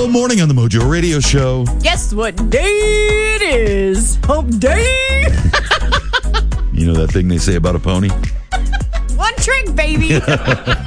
Hello, morning on the Mojo Radio Show. Guess what day it is? Hump day. You know that thing they say about a pony? One trick, baby.